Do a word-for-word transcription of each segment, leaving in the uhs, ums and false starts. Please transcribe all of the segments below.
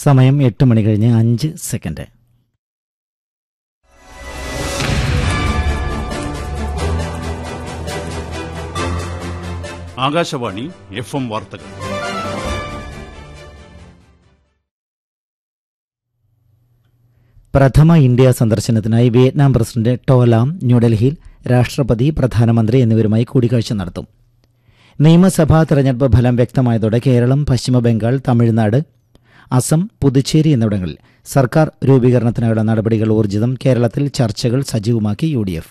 സമയം എട്ട് മണി കഴിഞ്ഞ് അഞ്ച് സെക്കൻഡ്. ആകാശവാണി എഫ് എം വാർത്തകൾ. പ്രഥമ ഇന്ത്യ സന്ദർശനത്തിനായി വിയറ്റ്നാം പ്രസിഡന്റ് ടോ ലാം ന്യൂഡൽഹിയിൽ രാഷ്ട്രപതി, പ്രധാനമന്ത്രി എന്നിവരുമായി കൂടിക്കാഴ്ച നടത്തും. നിയമസഭാ തെരഞ്ഞെടുപ്പ് ഫലം വ്യക്തമായതോടെ കേരളം, പശ്ചിമബംഗാൾ, തമിഴ്നാട്, അസം, പുതുച്ചേരി എന്നിവിടങ്ങളിൽ സർക്കാർ രൂപീകരണത്തിനായുള്ള നടപടികൾ ഊർജിതം. കേരളത്തിൽ ചർച്ചകൾ സജീവമാക്കി യു ഡി എഫ്.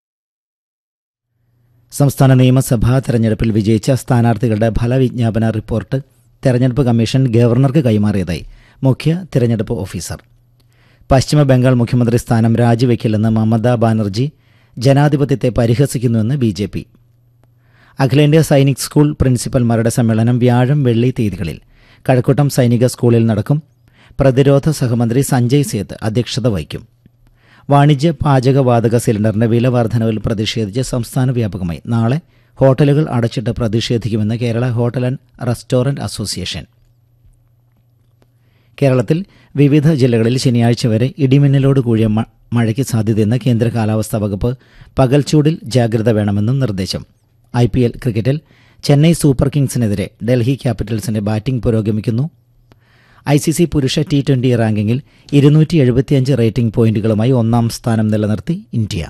സംസ്ഥാന നിയമസഭാ തെരഞ്ഞെടുപ്പിൽ വിജയിച്ച സ്ഥാനാർത്ഥികളുടെ ഫലവിജ്ഞാപന റിപ്പോർട്ട് തെരഞ്ഞെടുപ്പ് കമ്മീഷൻ ഗവർണർക്ക് കൈമാറിയതായി മുഖ്യ തെരഞ്ഞെടുപ്പ് ഓഫീസർ. പശ്ചിമബംഗാൾ മുഖ്യമന്ത്രി സ്ഥാനം രാജിവെക്കില്ലെന്ന് മമതാ ബാനർജി ജനാധിപത്യത്തെ പരിഹസിക്കുന്നുവെന്ന് ബി ജെ പി. അഖിലേന്ത്യാ സൈനിക് സ്കൂൾ പ്രിൻസിപ്പൽമാരുടെ സമ്മേളനം വ്യാഴം, വെള്ളി തീയതികളിൽ കഴക്കൂട്ടം സൈനിക സ്കൂളിൽ നടക്കും. പ്രതിരോധ സഹമന്ത്രി സഞ്ജയ് സേത്ത് അധ്യക്ഷത വഹിക്കും. വാണിജ്യ പാചകവാതക സിലിണ്ടറിന്റെ വില വർധനവിൽ പ്രതിഷേധിച്ച് സംസ്ഥാന വ്യാപകമായി നാളെ ഹോട്ടലുകൾ അടച്ചിട്ട് പ്രതിഷേധിക്കുമെന്ന് Kerala hotel and restaurant association. കേരളത്തിൽ വിവിധ ജില്ലകളിൽ ശനിയാഴ്ച വരെ ഇടിമിന്നലോട് കൂടിയ മഴയ്ക്ക് സാധ്യതയെന്ന് കേന്ദ്ര കാലാവസ്ഥാ വകുപ്പ്. പകൽച്ചൂടിൽ ജാഗ്രത വേണമെന്നും നിർദ്ദേശം. ഐ പി എൽ ക്രിക്കറ്റിൽ ചെന്നൈ സൂപ്പർ കിങ്സിനെതിരെ ഡൽഹി ക്യാപിറ്റൽസിന്റെ ബാറ്റിംഗ് പുരോഗമിക്കുന്നു. ഐ സി സി പുരുഷ ടി ട്വന്റി റാങ്കിങ്ങിൽ ഇരുന്നൂറ്റി എഴുപത്തിയഞ്ച് റേറ്റിംഗ് പോയിന്റുകളുമായി ഒന്നാം സ്ഥാനം നിലനിർത്തി ഇന്ത്യ.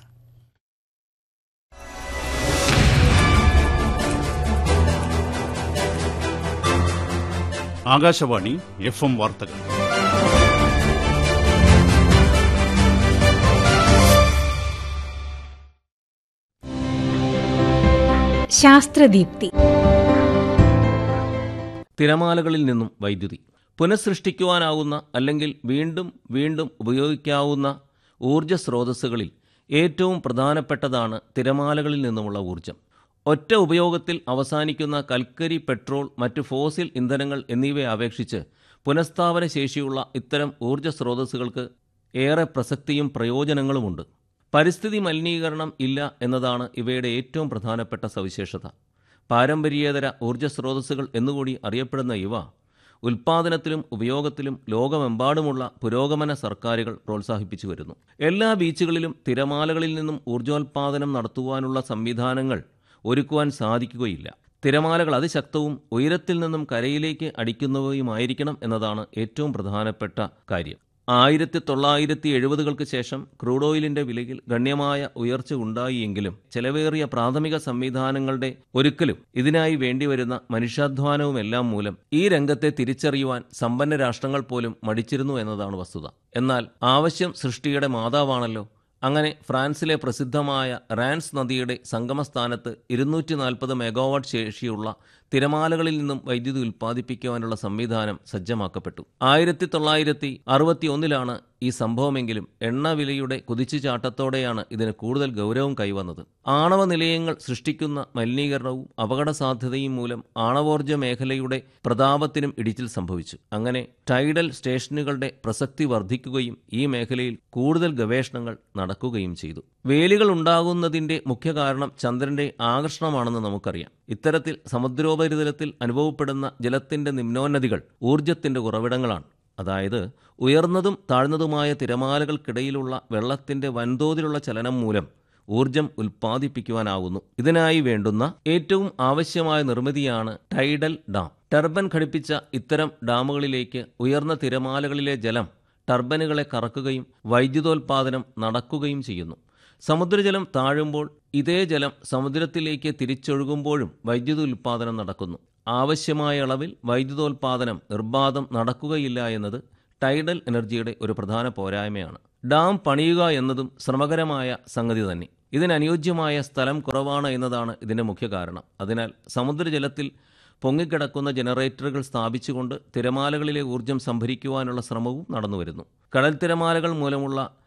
ആകാശവാണി എഫ് എം വാർത്തകൾ. ശാസ്ത്രദീപ്തി. തിരമാലകളിൽ നിന്നും വൈദ്യുതി പുനഃസൃഷ്ടിക്കുവാനാവുന്ന അല്ലെങ്കിൽ വീണ്ടും വീണ്ടും ഉപയോഗിക്കാവുന്ന ഊർജ്ജ സ്രോതസ്സുകളിൽ ഏറ്റവും പ്രധാനപ്പെട്ടതാണ് തിരമാലകളിൽ നിന്നുമുള്ള ഊർജ്ജം. ഒറ്റ ഉപയോഗത്തിൽ അവസാനിക്കുന്ന കൽക്കരി, പെട്രോൾ, മറ്റ് ഫോസിൽ ഇന്ധനങ്ങൾ എന്നിവയെ അപേക്ഷിച്ച് പുനഃസ്ഥാപന ശേഷിയുള്ള ഇത്തരം ഊർജ്ജ സ്രോതസ്സുകൾക്ക് ഏറെ പ്രസക്തിയും പ്രയോജനങ്ങളുമുണ്ട്. പരിസ്ഥിതി മലിനീകരണം ഇല്ല എന്നതാണ് ഇവയുടെ ഏറ്റവും പ്രധാനപ്പെട്ട സവിശേഷത. പാരമ്പര്യേതര ഊർജ്ജ സ്രോതസ്സുകൾ എന്നുകൂടി അറിയപ്പെടുന്ന ഇവ ഉൽപ്പാദനത്തിലും ഉപയോഗത്തിലും ലോകമെമ്പാടുമുള്ള പുരോഗമന സർക്കാരുകൾ പ്രോത്സാഹിപ്പിച്ചു വരുന്നു. എല്ലാ ബീച്ചുകളിലും തിരമാലകളിൽ നിന്നും ഊർജ്ജോൽപാദനം നടത്തുവാനുള്ള സംവിധാനങ്ങൾ ഒരുക്കുവാൻ സാധിക്കുകയില്ല. തിരമാലകൾ അതിശക്തവും ഉയരത്തിൽ നിന്നും കരയിലേക്ക് അടിക്കുന്നവയുമായിരിക്കണം എന്നതാണ് ഏറ്റവും പ്രധാനപ്പെട്ട കാര്യം. ആയിരത്തി തൊള്ളായിരത്തി എഴുപതുകൾക്ക് ശേഷം ക്രൂഡ് ഓയിലിന്റെ വിലയിൽ ഗണ്യമായ ഉയർച്ച ഉണ്ടായിയെങ്കിലും ചെലവേറിയ പ്രാഥമിക സംവിധാനങ്ങളുടെ ഒരുക്കലും ഇതിനായി വേണ്ടിവരുന്ന മനുഷ്യാധ്വാനവുമെല്ലാം മൂലം ഈ രംഗത്തെ തിരിച്ചറിയുവാൻ സമ്പന്ന രാഷ്ട്രങ്ങൾ പോലും മടിച്ചിരുന്നു എന്നതാണ് വസ്തുത. എന്നാൽ ആവശ്യം സൃഷ്ടിയുടെ മാതാവാണല്ലോ. അങ്ങനെ ഫ്രാൻസിലെ പ്രസിദ്ധമായ റാൻസ് നദിയുടെ സംഗമസ്ഥാനത്ത് ഇരുന്നൂറ്റി നാൽപ്പത് മെഗാവാട്ട് ശേഷിയുള്ള തിരമാലകളിൽ നിന്നും വൈദ്യുതി ഉൽപ്പാദിപ്പിക്കുവാനുള്ള സംവിധാനം സജ്ജമാക്കപ്പെട്ടു. ആയിരത്തി തൊള്ളായിരത്തി അറുപത്തി ഒന്നിലാണ് ഈ സംഭവമെങ്കിലും എണ്ണവിലയുടെ കുതിച്ചുചാട്ടത്തോടെയാണ് ഇതിന് കൂടുതൽ ഗൗരവം കൈവന്നത്. ആണവ നിലയങ്ങൾ സൃഷ്ടിക്കുന്ന മലിനീകരണവും അപകട സാധ്യതയും മൂലം ആണവോർജ്ജ മേഖലയുടെ പ്രതാപത്തിനും ഇടിച്ചിൽ സംഭവിച്ചു. അങ്ങനെ ടൈഡൽ സ്റ്റേഷനുകളുടെ പ്രസക്തി വർദ്ധിക്കുകയും ഈ മേഖലയിൽ കൂടുതൽ ഗവേഷണങ്ങൾ നടക്കുകയും ചെയ്തു. വേലികൾ ഉണ്ടാകുന്നതിന്റെ മുഖ്യ കാരണം ചന്ദ്രന്റെ ആകർഷണമാണെന്ന് നമുക്കറിയാം. ഇത്തരത്തിൽ സമുദ്രോപരിതലത്തിൽ അനുഭവപ്പെടുന്ന ജലത്തിന്റെ നിമ്നോന്നതികൾ ഊർജത്തിന്റെ ഉറവിടങ്ങളാണ്. അതായത് ഉയർന്നതും താഴ്ന്നതുമായ തിരമാലകൾക്കിടയിലുള്ള വെള്ളത്തിന്റെ വൻതോതിലുള്ള ചലനം മൂലം ഊർജം ഉൽപ്പാദിപ്പിക്കുവാനാവുന്നു. ഇതിനായി വേണ്ടുന്ന ഏറ്റവും ആവശ്യമായ നിർമ്മിതിയാണ് ടൈഡൽ ഡാം. ടർബൻ ഘടിപ്പിച്ച ഇത്തരം ഡാമുകളിലേക്ക് ഉയർന്ന തിരമാലകളിലെ ജലം ടർബനുകളെ കറക്കുകയും വൈദ്യുതോൽപാദനം നടക്കുകയും ചെയ്യുന്നു. സമുദ്രജലം താഴുമ്പോൾ ഇതേ ജലം സമുദ്രത്തിലേക്ക് തിരിച്ചൊഴുകുമ്പോഴും വൈദ്യുത ഉൽപാദനം നടക്കുന്നു. ആവശ്യമായ അളവിൽ വൈദ്യുതോൽപാദനം നിർബാധം നടക്കുകയില്ല എന്നത് ടൈഡൽ എനർജിയുടെ ഒരു പ്രധാന പോരായ്മയാണ്. ഡാം പണിയുക എന്നതും ശ്രമകരമായ സംഗതി തന്നെ. ഇതിനനുയോജ്യമായ സ്ഥലം കുറവാണ് എന്നതാണ് ഇതിൻ്റെ മുഖ്യ കാരണം. അതിനാൽ സമുദ്രജലത്തിൽ പൊങ്ങിക്കിടക്കുന്ന ജനറേറ്ററുകൾ സ്ഥാപിച്ചുകൊണ്ട് തിരമാലകളിലെ ഊർജ്ജം സംഭരിക്കുവാനുള്ള ശ്രമവും നടന്നുവരുന്നു. കടൽ തിരമാലകൾ മൂലമുള്ള